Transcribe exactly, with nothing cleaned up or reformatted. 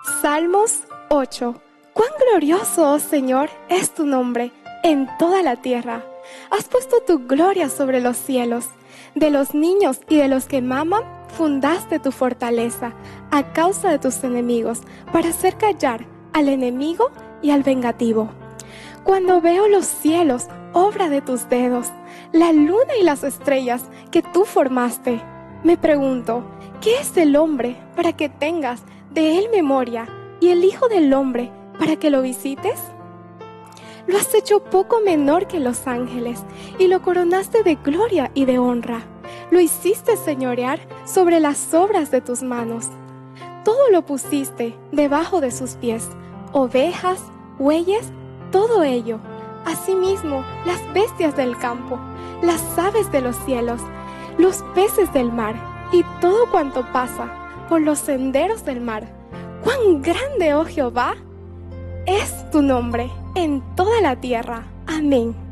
Salmos ocho. Cuán glorioso, oh Señor, es tu nombre en toda la tierra. Has puesto tu gloria sobre los cielos. De los niños y de los que maman, fundaste tu fortaleza a causa de tus enemigos, para hacer callar al enemigo y al vengativo. Cuando veo los cielos, obra de tus dedos, la luna y las estrellas que tú formaste, me pregunto, ¿qué es el hombre para que tengas de él memoria, y el hijo del hombre para que lo visites? Lo has hecho poco menor que los ángeles, y lo coronaste de gloria y de honra. Lo hiciste señorear sobre las obras de tus manos. Todo lo pusiste debajo de sus pies, ovejas, bueyes, todo ello. Asimismo, las bestias del campo, las aves de los cielos, los peces del mar, y todo cuanto pasa por los senderos del mar. ¡Cuán grande, oh Jehová, es tu nombre en toda la tierra! Amén.